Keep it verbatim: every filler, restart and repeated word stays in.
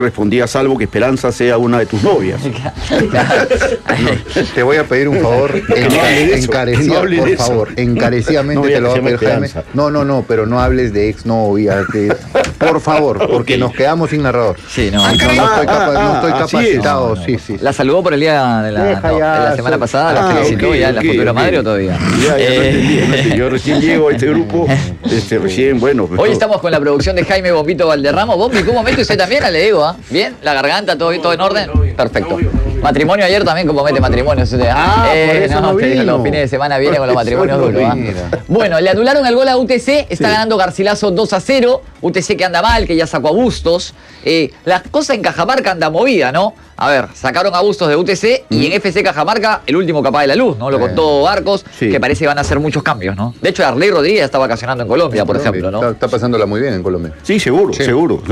Respondía, salvo que Esperanza sea una de tus novias. No, te voy a pedir un favor, encarecidamente, no por favor, encarecidamente no, te lo voy a pedir, Jaime. No, no, no, pero no hables de exnovia, que, por favor, porque nos quedamos sin narrador. Sí, no, no, no, no, ah, estoy, capa ah, no estoy ah, capacitado, no, no, sí, sí. La saludó por el día de la, no, ya, la semana pasada, ah, la felicitó okay, ya en okay, la futura okay. madre o todavía. Ya, ya, eh, no entendí, no entendí. Yo recién llego a este grupo, este, recién, bueno. Hoy no. Estamos con la producción de Jaime Bombito Valderramo. Bombi, ¿cómo mete usted también? Le digo, ¿ah? ¿eh? ¿Bien? ¿La garganta, todo, todo en orden? Perfecto. Matrimonio ayer también, como mete matrimonio. Ah, eh, por eso no, no te digo, los fines de semana viene con los matrimonios duros. ¿eh? Bueno, le anularon el gol a U T C, está sí. ganando Garcilaso dos a cero. U T C que anda mal, que ya sacó a Bustos. Eh, la cosa en Cajamarca anda movida, ¿no? A ver, sacaron a Bustos de U T C y en F C Cajamarca el último capaz de la luz, ¿no? Lo contó Arcos, sí. que parece que van a hacer muchos cambios, ¿no? De hecho, Arley Rodríguez está vacacionando en Colombia, por Colombia, ejemplo, ¿no? Está, está pasándola muy bien en Colombia. Sí, seguro, sí. seguro.